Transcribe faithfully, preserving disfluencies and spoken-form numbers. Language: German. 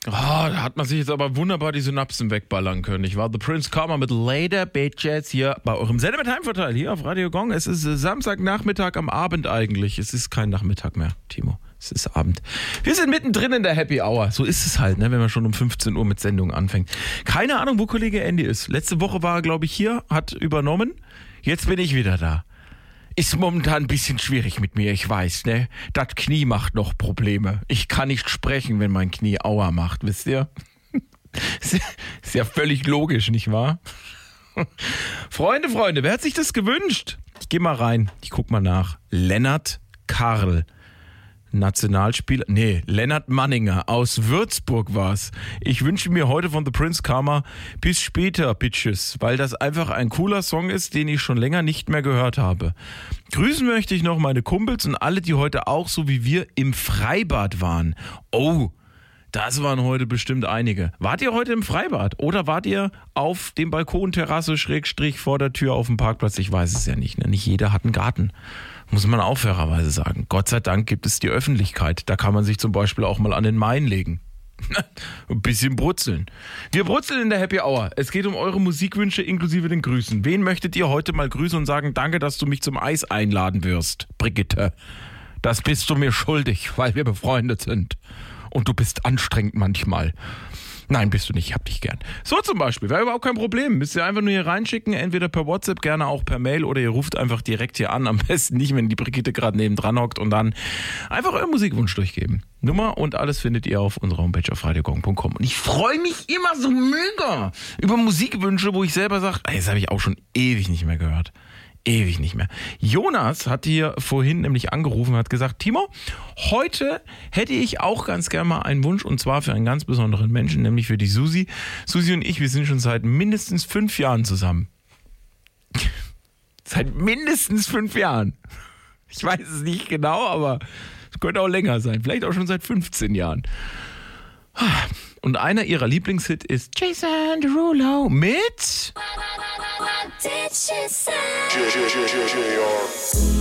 Oh, da hat man sich jetzt aber wunderbar die Synapsen wegballern können. Ich war The Prince Karma mit Later Bitches hier bei eurem Sender mit Heimvorteil hier auf Radio Gong. Es ist Samstagnachmittag am Abend eigentlich. Es ist kein Nachmittag mehr, Timo. Es ist Abend. Wir sind mittendrin in der Happy Hour. So ist es halt, ne, wenn man schon um fünfzehn Uhr mit Sendung anfängt. Keine Ahnung, wo Kollege Andy ist. Letzte Woche war er, glaube ich, hier, hat übernommen. Jetzt bin ich wieder da. Ist momentan ein bisschen schwierig mit mir, ich weiß, ne? Das Knie macht noch Probleme. Ich kann nicht sprechen, wenn mein Knie Aua macht, wisst ihr? Ist ja völlig logisch, nicht wahr? Freunde, Freunde, wer hat sich das gewünscht? Ich geh mal rein, ich guck mal nach. Lennart Karl. Nationalspieler, nee, Lennart Manninger aus Würzburg war's. Ich wünsche mir heute von The Prince Karma bis später, Bitches, weil das einfach ein cooler Song ist, den ich schon länger nicht mehr gehört habe. Grüßen möchte ich noch meine Kumpels und alle, die heute auch so wie wir im Freibad waren. Oh, das waren heute bestimmt einige. Wart ihr heute im Freibad oder wart ihr auf dem Balkon, Terrasse, Schrägstrich vor der Tür auf dem Parkplatz? Ich weiß es ja nicht, ne? Nicht jeder hat einen Garten. Muss man auch fairerweise sagen. Gott sei Dank gibt es die Öffentlichkeit. Da kann man sich zum Beispiel auch mal an den Main legen. Ein bisschen brutzeln. Wir brutzeln in der Happy Hour. Es geht um eure Musikwünsche inklusive den Grüßen. Wen möchtet ihr heute mal grüßen und sagen, danke, dass du mich zum Eis einladen wirst, Brigitte? Das bist du mir schuldig, weil wir befreundet sind. Und du bist anstrengend manchmal. Nein, bist du nicht, ich hab dich gern. So zum Beispiel, wäre überhaupt kein Problem. Müsst ihr einfach nur hier reinschicken, entweder per WhatsApp, gerne auch per Mail oder ihr ruft einfach direkt hier an. Am besten nicht, wenn die Brigitte gerade nebendran hockt und dann einfach euren Musikwunsch durchgeben. Nummer und alles findet ihr auf unserer Homepage auf radio gong punkt com. Und ich freue mich immer so mega über Musikwünsche, wo ich selber sage, das habe ich auch schon ewig nicht mehr gehört. Ewig nicht mehr. Jonas hat hier vorhin nämlich angerufen und hat gesagt, Timo, heute hätte ich auch ganz gerne mal einen Wunsch und zwar für einen ganz besonderen Menschen, nämlich für die Susi. Susi und ich, wir sind schon seit mindestens fünf Jahren zusammen. Seit mindestens fünf Jahren. Ich weiß es nicht genau, aber es könnte auch länger sein. Vielleicht auch schon seit fünfzehn Jahren. Und einer ihrer Lieblingshits ist Jason Derulo mit... What did she say?